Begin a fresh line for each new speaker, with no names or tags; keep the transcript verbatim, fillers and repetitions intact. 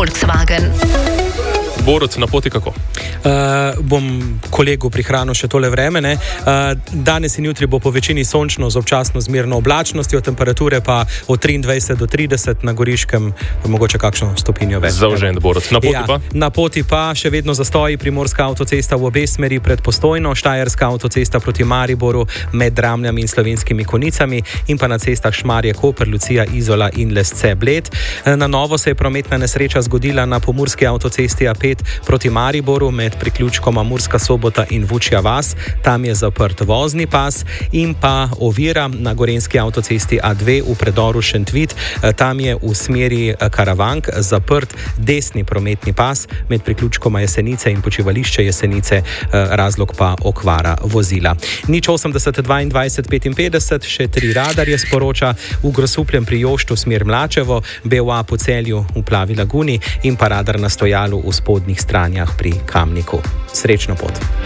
Volkswagen.
Borut, na poti kako?
Uh, bom kolegu prihranil še tole vreme. Uh, danes in jutri bo po večini sončno z občasno zmerno oblačnostjo, temperature pa od triindvajset do trideset, na Goriškem mogoče kakšno stopinjo več.
Zaužen, Borut. Na poti
ja,
pa?
Na poti pa še vedno zastoji Primorska avtocesta v obe smeri pred Postojno, Štajerska avtocesta proti Mariboru med Dramljami in Slovenskimi Konicami in pa na cestah Šmarje-Koper, Lucija, Izola in Lesce-Bled. Na novo se je prometna nesreča zgodila na pomurski avtocesti A pet proti Mariboru med priključkoma Murska Sobota in Vučja vas. Tam je zaprt vozni pas in pa ovira na gorenjski avtocesti A dve v predoru Šentvid. Tam je v smeri Karavank zaprt desni prometni pas med priključkoma Jesenice in počivališče Jesenice, razlog pa okvara vozila. Nič osemdeset dvaindvajset petinpetdeset, še tri radarje sporoča v Grosupljem pri Joštu smer Mlačevo, B V A po Celju v Plavi laguni in pa radar na stojalu v spodnjih stranjah pri Kamniku. Srečno pot.